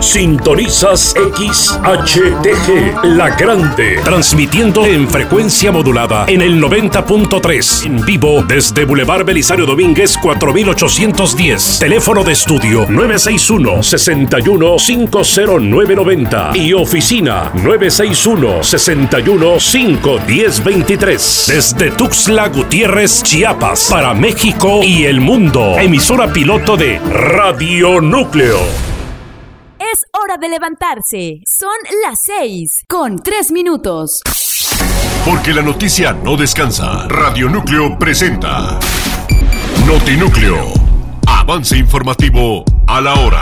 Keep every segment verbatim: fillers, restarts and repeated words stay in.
Sintonizas X H T G, La Grande, transmitiendo en frecuencia modulada en el noventa punto tres, en vivo desde Boulevard Belisario Domínguez cuatro mil ochocientos diez. Teléfono de estudio nueve seis uno, seis uno cinco cero nueve nueve cero y oficina nueve seis uno, seis uno cinco uno cero dos tres. Desde Tuxtla Gutiérrez, Chiapas, para México y el mundo. Emisora piloto de Radio Núcleo. Es hora de levantarse. Son las seis con tres minutos. Porque la noticia no descansa. Radio Núcleo presenta Notinúcleo. Avance informativo a la hora.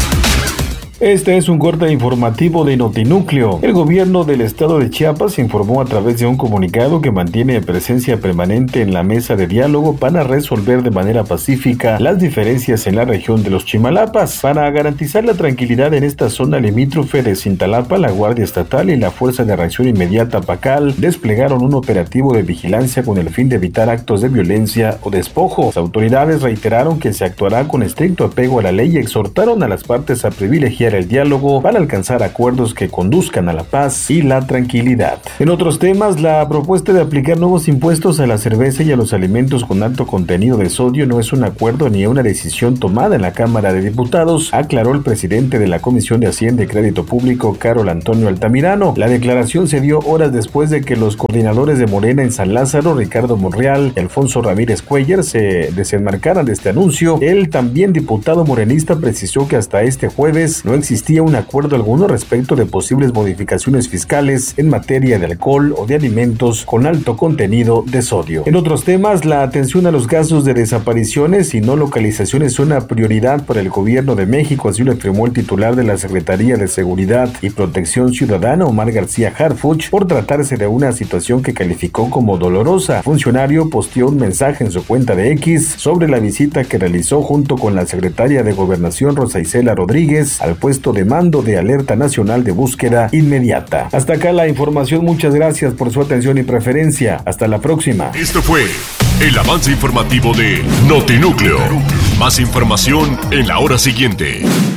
Este es un corte informativo de Notinúcleo. El gobierno del estado de Chiapas informó a través de un comunicado que mantiene presencia permanente en la mesa de diálogo para resolver de manera pacífica las diferencias en la región de los Chimalapas. Para garantizar la tranquilidad en esta zona limítrofe de Cintalapa, la Guardia Estatal y la Fuerza de Reacción Inmediata PACAL desplegaron un operativo de vigilancia con el fin de evitar actos de violencia o despojo. Las autoridades reiteraron que se actuará con estricto apego a la ley y exhortaron a las partes a privilegiar el diálogo para alcanzar acuerdos que conduzcan a la paz y la tranquilidad. En otros temas, la propuesta de aplicar nuevos impuestos a la cerveza y a los alimentos con alto contenido de sodio no es un acuerdo ni una decisión tomada en la Cámara de Diputados, aclaró el presidente de la Comisión de Hacienda y Crédito Público, Carol Antonio Altamirano. La declaración se dio horas después de que los coordinadores de Morena en San Lázaro, Ricardo Monreal y Alfonso Ramírez Cuellar, se desenmarcaran de este anuncio. El también diputado morenista precisó que hasta este jueves no existía un acuerdo alguno respecto de posibles modificaciones fiscales en materia de alcohol o de alimentos con alto contenido de sodio. En otros temas, la atención a los casos de desapariciones y no localización es una prioridad para el gobierno de México, así lo afirmó el titular de la Secretaría de Seguridad y Protección Ciudadana, Omar García Harfuch, por tratarse de una situación que calificó como dolorosa. El funcionario posteó un mensaje en su cuenta de X sobre la visita que realizó junto con la secretaria de Gobernación, Rosa Isela Rodríguez, al puesto de mando de Alerta Nacional de Búsqueda Inmediata. Hasta acá la información, muchas gracias por su atención y preferencia. Hasta la próxima. Esto fue el avance informativo de Notinúcleo. Más información en la hora siguiente.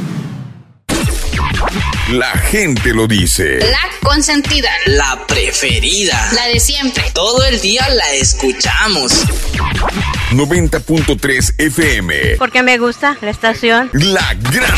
La gente lo dice. La consentida, la preferida, la de siempre. Todo el día la escuchamos. noventa punto tres F M. Porque me gusta la estación. La Gran